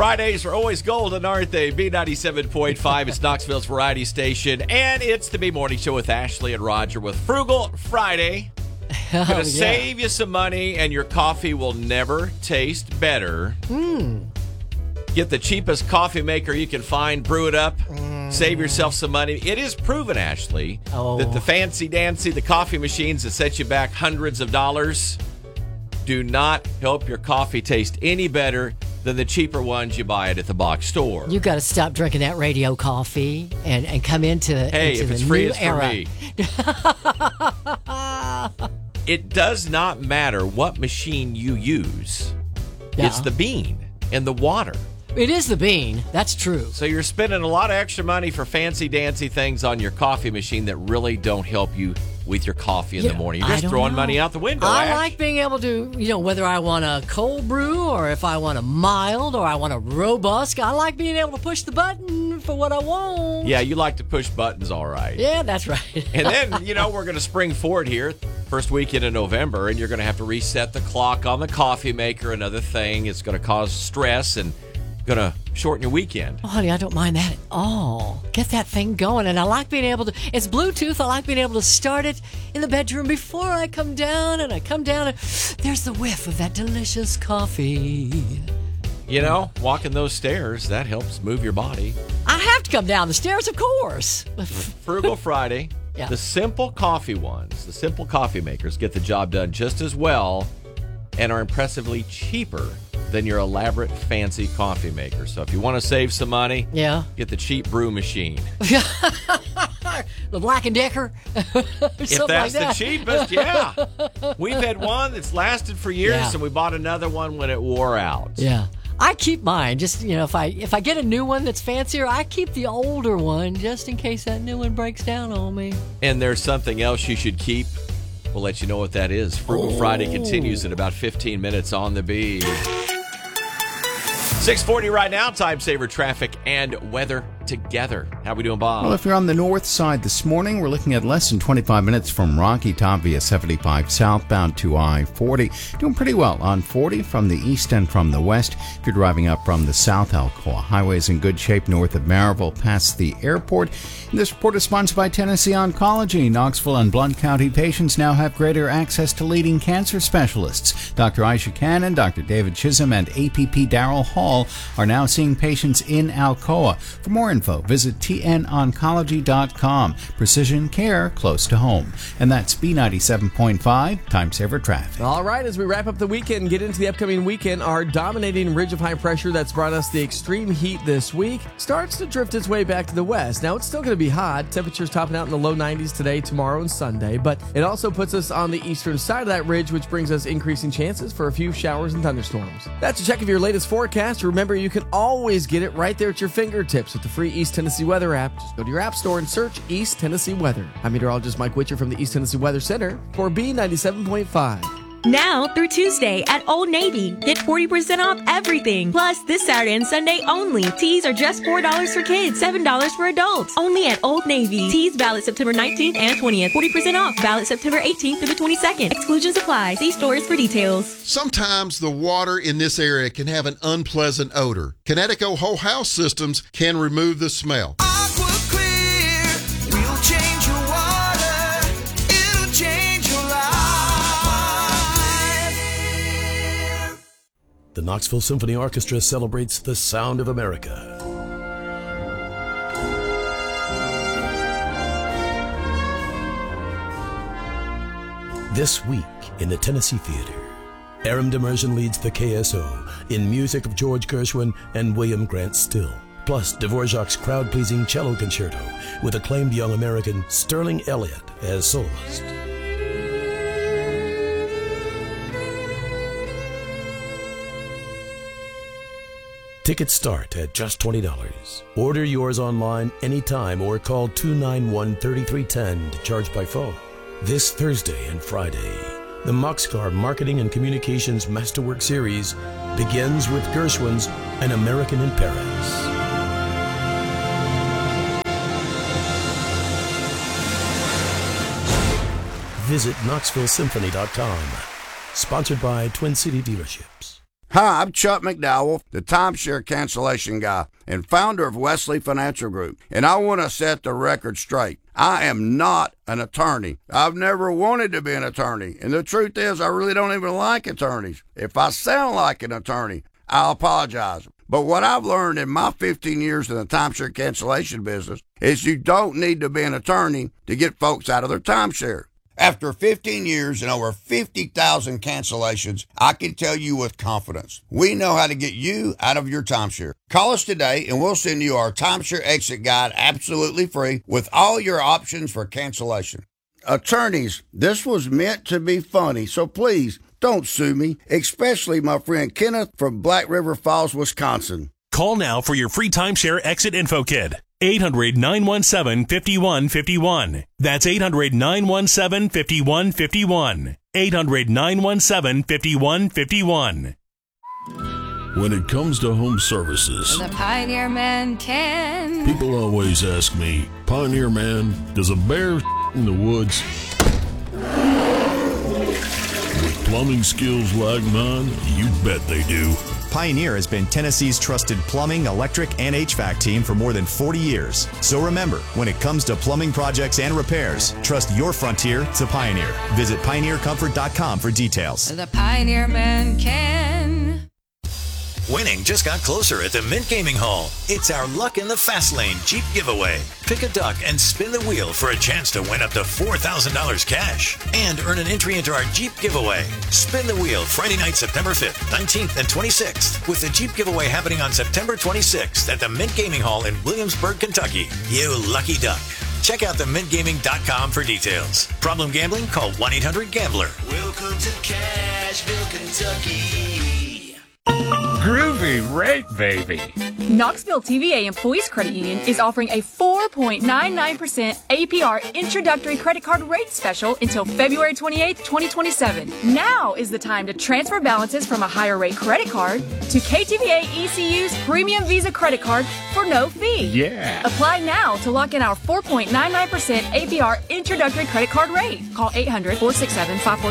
Fridays are always golden, aren't they? B97.5, it's Knoxville's variety station. And it's the B-Morning Show with Ashley and Roger with Frugal Friday. Going to save you some money, and your coffee will never taste better. Get the cheapest coffee maker you can find, brew it up, save yourself some money. It is proven, Ashley, that the fancy-dancy, the coffee machines that set you back hundreds of dollars do not help your coffee taste any better than the cheaper ones you buy it at the box store. You got to stop drinking that radio coffee and come into if the it's free, new it's era. For me. It does not matter what machine you use. Yeah. It's the bean and the water. It is the bean. That's true. So you're spending a lot of extra money for fancy-dancy things on your coffee machine that really don't help you with your coffee in the morning. You're just throwing money out the window, I like being able to, whether I want a cold brew or if I want a mild or I want a robust, I like being able to push the button for what I want. Yeah, you like to push buttons, all right. Yeah, that's right. And then, we're going to spring forward here, first weekend in November, and you're going to have to reset the clock on the coffee maker, another thing. It's going to cause stress and going to shorten your weekend. Oh, honey, I don't mind that at all. Get that thing going. And I like being able to, it's Bluetooth. I like being able to start it in the bedroom before I come down. And I come down and there's the whiff of that delicious coffee. Walking those stairs, that helps move your body. I have to come down the stairs, of course. Frugal Friday. Yeah. The simple coffee ones, the simple coffee makers get the job done just as well and are impressively cheaper than your elaborate, fancy coffee maker. So if you want to save some money, get the cheap brew machine. The Black & Decker? If that's the cheapest, yeah. We've had one that's lasted for years, and we bought another one when it wore out. Yeah. I keep mine. Just, if I get a new one that's fancier, I keep the older one just in case that new one breaks down on me. And there's something else you should keep. We'll let you know what that is. Frugal Friday continues in about 15 minutes on the Bee. 6:40 right now. Time saver traffic and weather together. How we doing, Bob? Well, if you're on the north side this morning, we're looking at less than 25 minutes from Rocky Top via 75 southbound to I-40. Doing pretty well on 40 from the east and from the west. If you're driving up from the south, Alcoa Highway's in good shape north of Maryville past the airport. And this report is sponsored by Tennessee Oncology. Knoxville and Blount County patients now have greater access to leading cancer specialists. Dr. Aisha Cannon, Dr. David Chisholm, and APP Darrell Hall are now seeing patients in Alcoa. For more info, visit tnoncology.com. Precision care close to home. And that's B97.5 Time Saver Traffic. All right, as we wrap up the weekend and get into the upcoming weekend, our dominating ridge of high pressure that's brought us the extreme heat this week starts to drift its way back to the west. Now, it's still going to be hot. Temperatures topping out in the low 90s today, tomorrow, and Sunday. But it also puts us on the eastern side of that ridge, which brings us increasing chances for a few showers and thunderstorms. That's a check of your latest forecast. Remember, you can always get it right there at your fingertips with the free East Tennessee Weather app. Just go to your app store and search East Tennessee Weather. I'm meteorologist Mike Witcher from the East Tennessee Weather Center for B97.5. Now through Tuesday at Old Navy, get 40% off everything. Plus, this Saturday and Sunday only, tees are just $4 for kids, $7 for adults. Only at Old Navy. Tees valid September 19th and 20th. 40% off valid September 18th through the 22nd. Exclusions apply. See stores for details. Sometimes the water in this area can have an unpleasant odor. Kinetico Whole House Systems can remove the smell. The Knoxville Symphony Orchestra celebrates the sound of America. This week in the Tennessee Theater, Aram Demersion leads the KSO in music of George Gershwin and William Grant Still, plus Dvorak's crowd-pleasing cello concerto with acclaimed young American Sterling Elliott as soloist. Tickets start at just $20. Order yours online anytime or call 291-3310 to charge by phone. This Thursday and Friday, the Moxcar Marketing and Communications Masterwork Series begins with Gershwin's An American in Paris. Visit KnoxvilleSymphony.com. Sponsored by Twin City Dealerships. Hi, I'm Chuck McDowell, the timeshare cancellation guy and founder of Wesley Financial Group, and I want to set the record straight. I am not an attorney. I've never wanted to be an attorney, and the truth is I really don't even like attorneys. If I sound like an attorney, I'll apologize. But what I've learned in my 15 years in the timeshare cancellation business is you don't need to be an attorney to get folks out of their timeshare. After 15 years and over 50,000 cancellations, I can tell you with confidence, we know how to get you out of your timeshare. Call us today and we'll send you our timeshare exit guide absolutely free with all your options for cancellation. Attorneys, this was meant to be funny, so please don't sue me, especially my friend Kenneth from Black River Falls, Wisconsin. Call now for your free timeshare exit info kit. 800-917-5151. That's 800-917-5151. 800-917-5151. When it comes to home services, the Pioneer Man can. People always ask me, Pioneer Man, does a bear in the woods? With plumbing skills like mine, you bet they do. Pioneer has been Tennessee's trusted plumbing, electric, and HVAC team for more than 40 years. So remember, when it comes to plumbing projects and repairs, trust your frontier to Pioneer. Visit pioneercomfort.com for details. The Pioneer Man can. Winning just got closer at the Mint Gaming Hall. It's our Luck in the Fast Lane Jeep giveaway. Pick a duck and spin the wheel for a chance to win up to $4,000 cash and earn an entry into our Jeep giveaway. Spin the wheel Friday night, September 5th, 19th, and 26th, with the Jeep giveaway happening on September 26th at the Mint Gaming Hall in Williamsburg, Kentucky. You lucky duck. Check out themintgaming.com for details. Problem gambling? Call 1-800-GAMBLER. Welcome to Cashville, Kentucky. Groovy rate, baby. Knoxville TVA Employees Credit Union is offering a 4.99% APR introductory credit card rate special until February 28, 2027. Now is the time to transfer balances from a higher rate credit card to KTVA ECU's Premium Visa credit card for no fee. Yeah. Apply now to lock in our 4.99% APR introductory credit card rate. Call 800-467-5433